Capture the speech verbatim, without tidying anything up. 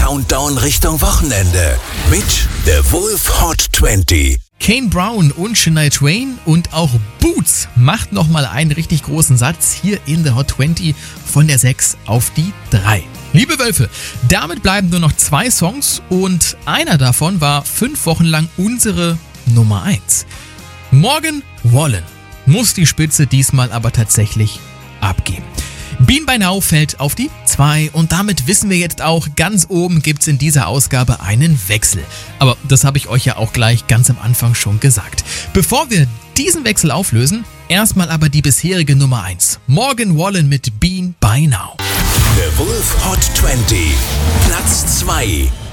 Countdown Richtung Wochenende mit The Wolf Hot zwanzig. Kane Brown und Shania Twain und auch Boots macht nochmal einen richtig großen Satz hier in The Hot zwanzig von der sechs auf die drei. Liebe Wölfe, damit bleiben nur noch zwei Songs und einer davon war fünf Wochen lang unsere Nummer eins. Morgan Wallen muss die Spitze diesmal aber tatsächlich abgeben. Bean by Now fällt auf die zwei und damit wissen wir jetzt auch, ganz oben gibt's in dieser Ausgabe einen Wechsel. Aber das habe ich euch ja auch gleich ganz am Anfang schon gesagt. Bevor wir diesen Wechsel auflösen, erstmal aber die bisherige Nummer eins. Morgan Wallen mit Bean by Now. The Wolf Hot zwanzig, Platz zwei.